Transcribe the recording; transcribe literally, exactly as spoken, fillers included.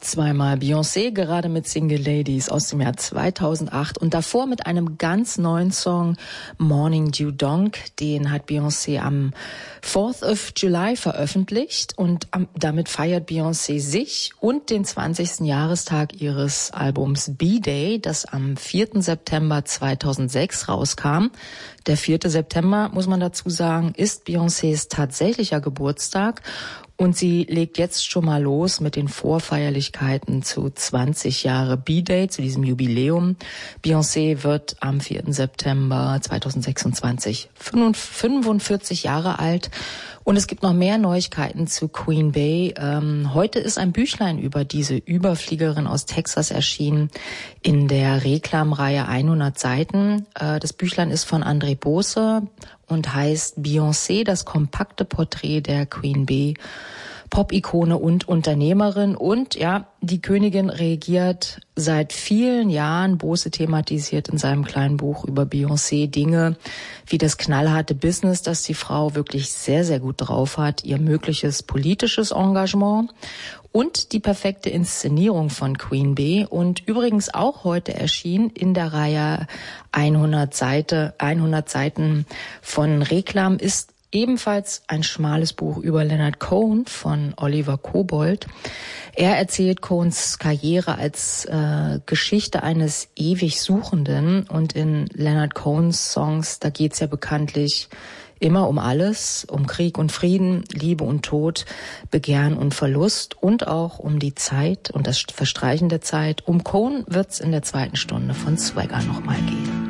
Zweimal Beyoncé, gerade mit Single Ladies aus dem Jahr zweitausendacht und davor mit einem ganz neuen Song Morning Dew Donk. Den hat Beyoncé am fourth of July veröffentlicht und am, damit feiert Beyoncé sich und den zwanzigsten Jahrestag ihres Albums B-Day, das am vierten September zweitausendsechs rauskam. Der vierte September, muss man dazu sagen, ist Beyoncés tatsächlicher Geburtstag. Und sie legt jetzt schon mal los mit den Vorfeierlichkeiten zu zwanzig Jahre B-Day, zu diesem Jubiläum. Beyoncé wird am vierten September zweitausendsechsundzwanzig fünfundvierzig Jahre alt. Und es gibt noch mehr Neuigkeiten zu Queen Bey. Ähm, heute ist ein Büchlein über diese Überfliegerin aus Texas erschienen in der Reklamreihe hundert Seiten. Äh, das Büchlein ist von André Bose und heißt Beyoncé, das kompakte Porträt der Queen Bey, Pop-Ikone und Unternehmerin. Und ja, die Königin reagiert seit vielen Jahren, Bose thematisiert in seinem kleinen Buch über Beyoncé Dinge wie das knallharte Business, das die Frau wirklich sehr, sehr gut drauf hat, ihr mögliches politisches Engagement und die perfekte Inszenierung von Queen Bey. Und übrigens auch heute erschienen in der Reihe hundert Seiten von Reklam ist ebenfalls ein schmales Buch über Leonard Cohen von Oliver Kobold. Er erzählt Cohens Karriere als äh, Geschichte eines ewig Suchenden. Und in Leonard Cohens Songs, da geht's ja bekanntlich immer um alles, um Krieg und Frieden, Liebe und Tod, Begehren und Verlust und auch um die Zeit und das Verstreichen der Zeit. Um Cohen wird's in der zweiten Stunde von Swagger nochmal gehen.